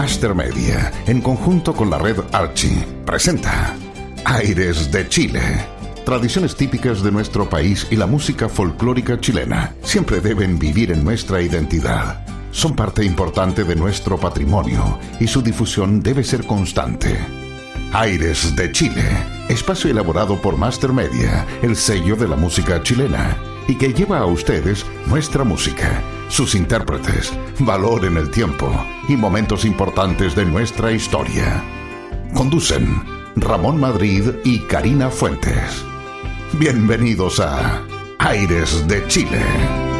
Master Media, en conjunto con la red Archie, presenta Aires de Chile. Tradiciones típicas de nuestro país y la música folclórica chilena siempre deben vivir en nuestra identidad. Son parte importante de nuestro patrimonio y su difusión debe ser constante. Aires de Chile, espacio elaborado por Master Media, el sello de la música chilena, y que lleva a ustedes nuestra música, sus intérpretes, valor en el tiempo y momentos importantes de nuestra historia. Conducen Ramón Madrid y Karina Fuentes. Bienvenidos a Aires de Chile.